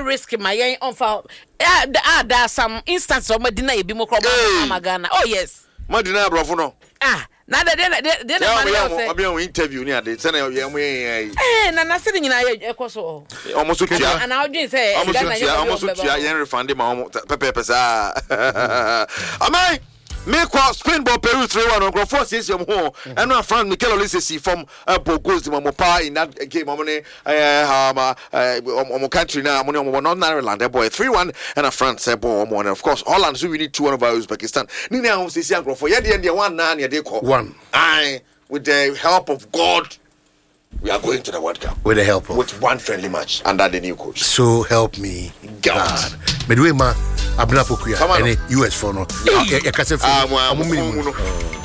risk my yen on for there some instance of Medina be more Magana. Oh yes. Madina brofo no. Na de interview ni ade say na we na say nyina ekoso almost tua and I didn't say almost tua yen refund ma pepe sa amai me kwa Spain ball Peru 3-1 on Crawford says home and no friend Mikel Olise from Bogos the Momopa in that game money country now money on Northern Ireland boy 3-1 and a France ball and of course Holland so we need 2-1 over Uzbekistan ni now say Crawford yeah the one na they call one with the help of God we are going to the World Cup with the help of with one friendly match under the new coach. So help me God. Medwema Abna Pokuya any US for no.